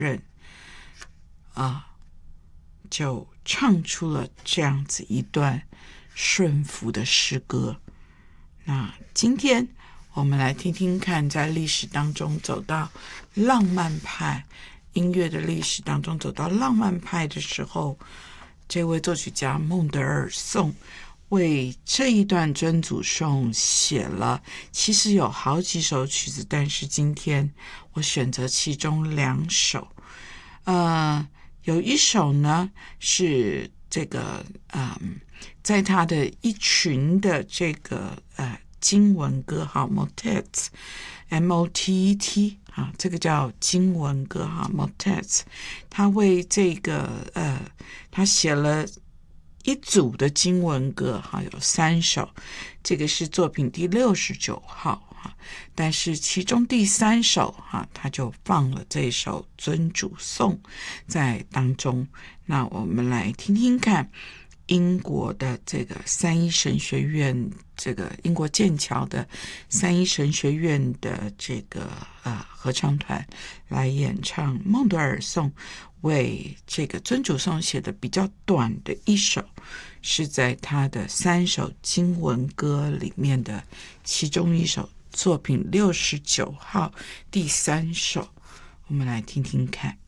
任就唱出了这样子一段顺服的诗歌。那今天我们来听听看，在历史当中走到浪漫派音乐的历史当中，走到浪漫派的时候，这位作曲家孟德尔颂为这一段真祖颂写了，其实有好几首曲子，但是今天我选择其中2首。有一首呢是这个在他的一群的这个经文歌哈 motets M-O-T-E-T 这个叫经文歌哈 motets， 他为这个他写了一组的经文歌哈，有3首，这个是作品第69号哈，但是其中第3首哈，他就放了这首尊主颂在当中。那我们来听听看英国的这个三一神学院，这个英国剑桥的三一神学院的这个合唱团来演唱孟德尔颂为这个尊主颂写的比较短的一首，是在他的3首经文歌里面的其中一首，作品69号第3首，我们来听听看。